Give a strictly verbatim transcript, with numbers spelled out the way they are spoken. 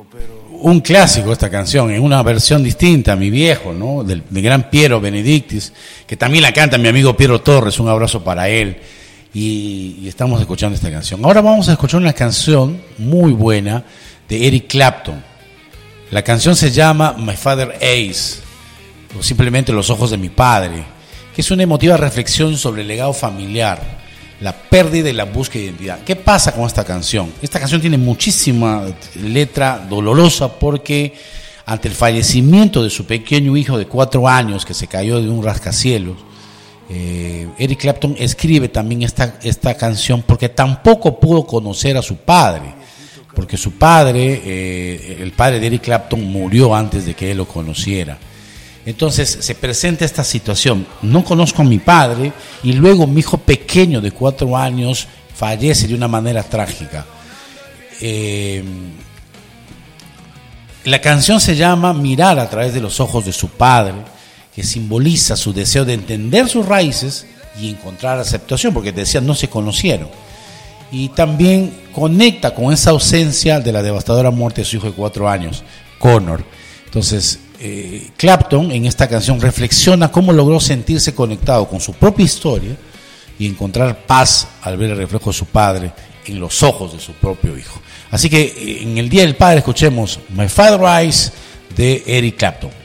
un clásico esta canción, en una versión distinta, Mi Viejo, ¿no? Del, del gran Piero Benedictis, que también la canta mi amigo Piero Torres, un abrazo para él, y, y estamos escuchando esta canción. Ahora vamos a escuchar una canción muy buena de Eric Clapton. La canción se llama My Father's Eyes, o simplemente Los Ojos de mi Padre, que es una emotiva reflexión sobre el legado familiar, la pérdida y la búsqueda de identidad. ¿Qué pasa con esta canción? Esta canción tiene muchísima letra dolorosa porque ante el fallecimiento de su pequeño hijo de cuatro años que se cayó de un rascacielos, eh, Eric Clapton escribe también esta, esta canción porque tampoco pudo conocer a su padre, porque su padre, eh, el padre de Eric Clapton, murió antes de que él lo conociera. Entonces se presenta esta situación: no conozco a mi padre y luego mi hijo pequeño de cuatro años fallece de una manera trágica. Eh, la canción se llama Mirar a través de los ojos de su padre, que simboliza su deseo de entender sus raíces y encontrar aceptación, porque te decía, no se conocieron. Y también conecta con esa ausencia de la devastadora muerte de su hijo de cuatro años, Connor. Entonces, eh, Clapton en esta canción reflexiona cómo logró sentirse conectado con su propia historia y encontrar paz al ver el reflejo de su padre en los ojos de su propio hijo. Así que en el Día del Padre escuchemos My Father's Eyes de Eric Clapton.